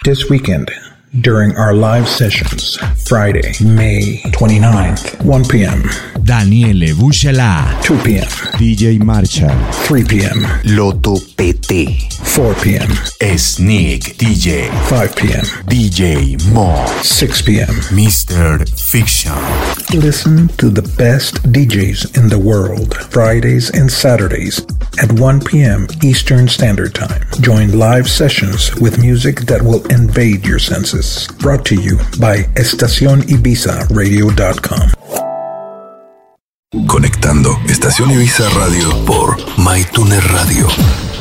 This weekend, during our live sessions, Friday, May 29th, 1 p.m. Daniele Buscela, 2 p.m. DJ Marshall, 3 p.m. Loto PT, 4 p.m. Sneak DJ, 5 p.m. DJ Mo, 6 p.m. Mr. Fiction. Listen to the best DJs in the world, Fridays and Saturdays at 1 p.m. Eastern Standard Time. Join live sessions with music that will invade your senses. Brought to you by EstaciónIbizaRadio.com. Conectando Estación Ibiza Radio por MyTuner Radio.